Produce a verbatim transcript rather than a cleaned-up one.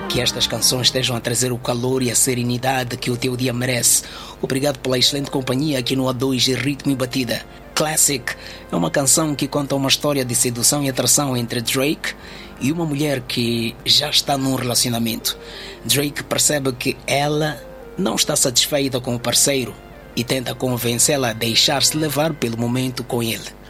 Que estas canções estejam a trazer o calor e a serenidade que o teu dia merece. Obrigado pela excelente companhia aqui no A dois Ritmo e Batida. Classic é uma canção que conta uma história de sedução e atração entre Drake e uma mulher que já está num relacionamento. Drake percebe que ela não está satisfeita com o parceiro e tenta convencê-la a deixar-se levar pelo momento com ele.